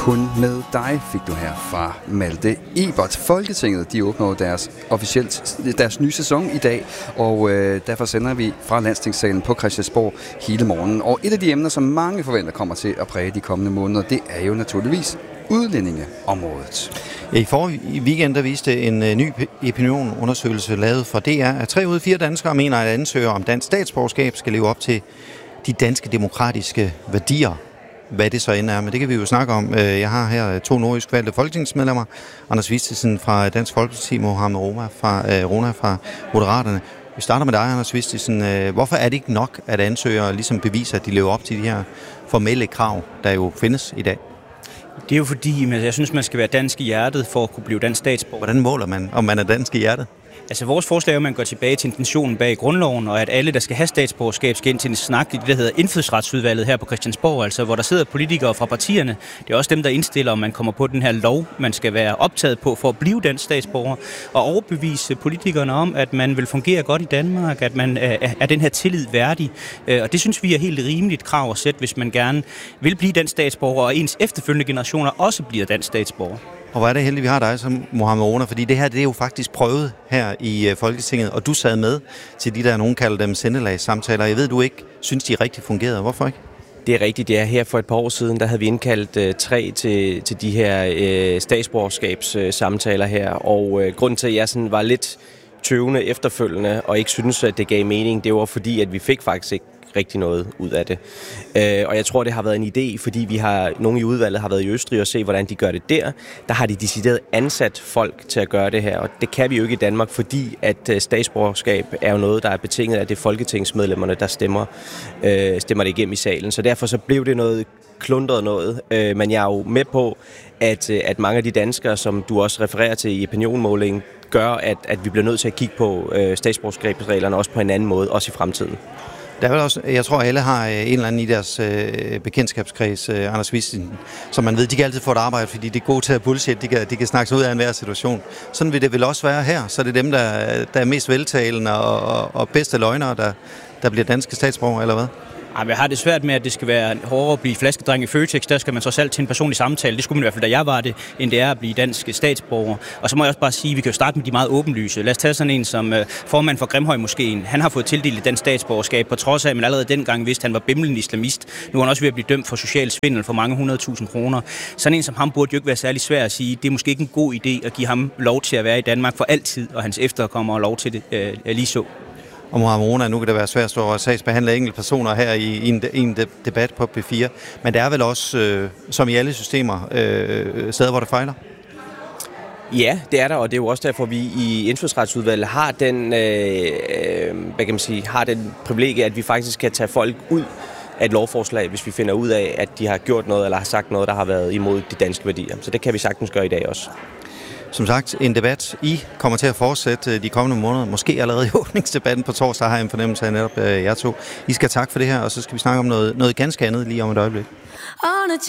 Kun med dig fik du her fra Malte Ebert. Folketinget, de åbner deres nye sæson i dag, og derfor sender vi fra Landstingssalen på Christiansborg hele morgenen. Og et af de emner, som mange forventer kommer til at præge de kommende måneder, det er jo naturligvis udlændingeområdet. I forrige weekend der viste en ny opinionundersøgelse lavet fra DR, at 3 ud af 4 danskere mener, at ansøgere om dansk statsborgerskab skal leve op til de danske demokratiske værdier. Hvad det så end er, men det kan vi jo snakke om. Jeg har her 2 nordjysk valgte folketingsmedlemmer. Anders Vistisen fra Dansk Folkeparti, Mohamed Rona fra Moderaterne. Vi starter med dig, Anders Vistisen. Hvorfor er det ikke nok, at ansøgere ligesom beviser, at de lever op til de her formelle krav, der jo findes i dag? Det er jo fordi, jeg synes, man skal være dansk i hjertet for at kunne blive dansk statsborger. Hvordan måler man, om man er dansk i hjertet? Altså vores forslag er, at man går tilbage til intentionen bag grundloven, og at alle, der skal have statsborgerskab, skal ind til en snak i det, der hedder Indfødsretsudvalget her på Christiansborg, altså hvor der sidder politikere fra partierne. Det er også dem, der indstiller, om man kommer på den her lov, man skal være optaget på for at blive dansk statsborger, og overbevise politikerne om, at man vil fungere godt i Danmark, at man er den her tillid værdig. Og det synes vi er helt rimeligt krav at sætte, hvis man gerne vil blive dansk statsborger, og ens efterfølgende generationer også bliver dansk statsborger. Og hvor er det heldigt, vi har dig som Mohamed Rona, fordi det her det er jo faktisk prøvet her i Folketinget, og du sad med til de der, nogen kalder dem sendelagssamtaler. Jeg ved, du ikke synes, de rigtig fungerede. Hvorfor ikke? Det er rigtigt, det er her for et par år siden, der havde vi indkaldt 3 til de her statsborgerskabssamtaler her, og grunden til, at jeg sådan var lidt tøvende efterfølgende, og ikke synes, at det gav mening, det var fordi, at vi fik faktisk ikke rigtig noget ud af det. Og jeg tror, det har været en idé, fordi nogle i udvalget har været i Østrig og se, hvordan de gør det der. Der har de decideret ansat folk til at gøre det her, og det kan vi jo ikke i Danmark, fordi at statsborgerskab er jo noget, der er betinget af det folketingsmedlemmerne, der stemmer det igennem i salen. Så derfor så blev det noget klundret noget, men jeg er jo med på, at mange af de danskere, som du også refererer til i opinionmålingen, gør, at vi bliver nødt til at kigge på statsborgerskabsreglerne også på en anden måde, også i fremtiden. Der er vel også, jeg tror, alle har en eller anden i deres bekendtskabskreds, Anders Vistisen, som man ved, de kan altid få et arbejde, fordi de er gode til at bullshit, de kan snakke sig ud af enhver situation. Sådan vil det vel også være her, så er det dem, der er mest veltalende og bedste løgnere, der bliver danske statsborgere, eller hvad? Jeg har det svært med, at det skal være hårdere at blive flaskedreng i Føtex. Der skal man så selv til en personlig samtale. Det skulle man i hvert fald, da jeg var det, end det er at blive dansk statsborger. Og så må jeg også bare sige, at vi kan jo starte med de meget åbenlyse. Lad os tage sådan en som formand for Grimhøjmoskeen. Han har fået tildelt et dansk statsborgerskab, på trods af, at man allerede dengang vidste, at han var bimlende islamist. Nu er han også ved at blive dømt for social svindel for mange 100.000 kroner. Sådan en som ham burde jo ikke være særlig svær at sige. Det er måske ikke en god idé at give ham lov til at være i Danmark for altid, og hans efterkommere lov til det lige så. Og Mohamed Rona, nu kan det være svært at stå og sagsbehandle enkelte personer her i en debat på P4, men der er vel også, som i alle systemer, steder, hvor det fejler? Ja, det er der, og det er jo også derfor, vi i Indfødsretsudvalget har den privilegie, at vi faktisk kan tage folk ud af et lovforslag, hvis vi finder ud af, at de har gjort noget eller har sagt noget, der har været imod de danske værdier. Så det kan vi sagtens gøre i dag også. Som sagt, en debat, I kommer til at fortsætte de kommende måneder. Måske allerede i åbningsdebatten på torsdag har jeg en fornemmelse af netop jer to. I skal tak for det her, og så skal vi snakke om noget ganske andet lige om et øjeblik.